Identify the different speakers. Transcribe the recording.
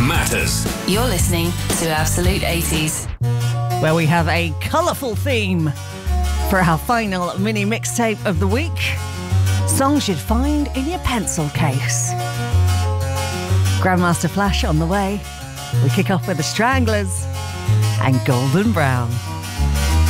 Speaker 1: matters.
Speaker 2: You're listening to Absolute 80s,
Speaker 3: where we have a colourful theme for our final mini mixtape of the week. Songs you'd find in your pencil case. Grandmaster Flash on the way. We kick off with the Stranglers and Golden Brown.